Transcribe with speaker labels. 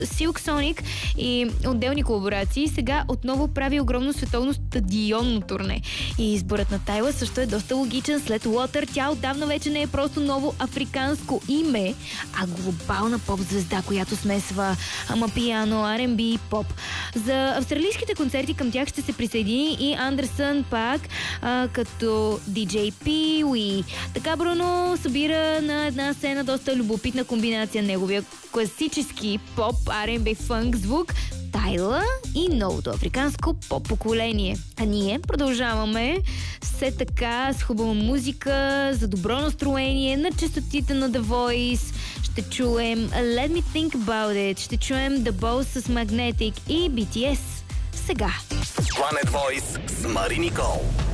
Speaker 1: Silk Sonic и отделни колаборации. Сега отново прави огромно световно стадионно турне. И изборът на Тайла също е доста логичен. След Water тя отдавна вече не е просто ново африканско име, а глобална поп-звезда, която смесва амапиано, R&B и поп. За австралийските концерти към тях ще се присъедини и Андерсън пак, като DJ Pee-wee. Така Бруно събира на една сцена доста любопитна комбинация неговия класически поп, R&B, фънк звук, Тайла и новото африканско поп-поколение. А ние продължаваме все така с хубава музика, за добро настроение на честотите на The Voice. Ще чуем Let Me Think About It, ще чуем The Boss с Magnetic и BTS. Сега.
Speaker 2: Planet Voice с Мари Никол.